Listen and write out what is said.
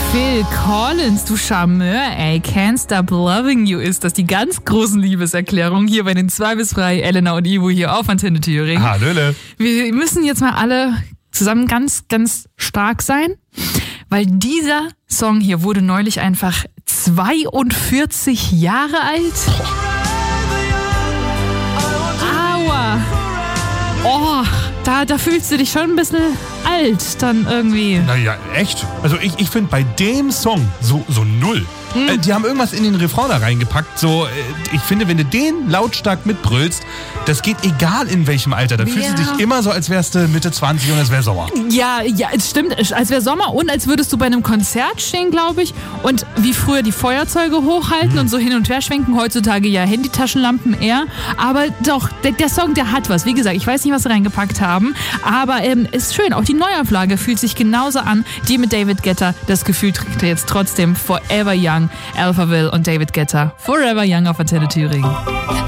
Phil Collins, du Charmeur, ey. Can't Stop Loving You ist das. Die ganz großen Liebeserklärungen hier bei den 2 bis 3, Elena und Ivo hier auf Antenne Thüringen. Hallöle. Wir müssen jetzt mal alle zusammen ganz, ganz stark sein, weil dieser Song hier wurde neulich einfach 42 Jahre alt. Aua. Oh, da fühlst du dich schon ein bisschen alt dann irgendwie. Naja, echt? Also ich finde bei dem Song so null. Die haben irgendwas in den Refrain da reingepackt. So, ich finde, wenn du den lautstark mitbrüllst, das geht egal in welchem Alter. Da fühlst du dich immer so, als wärst du Mitte 20 und es wäre Sommer. Ja, es stimmt. Als wäre Sommer und als würdest du bei einem Konzert stehen, glaube ich. Und wie früher die Feuerzeuge hochhalten und so hin und her schwenken. Heutzutage ja Handytaschenlampen eher. Aber doch, der Song, der hat was. Wie gesagt, ich weiß nicht, was sie reingepackt haben. Aber ist schön. Auch die Neuauflage fühlt sich genauso an. Die mit David Guetta. Das Gefühl trägt er jetzt trotzdem Forever Young. Alphaville und David Guetta. Forever Young auf Antenne Thüringen.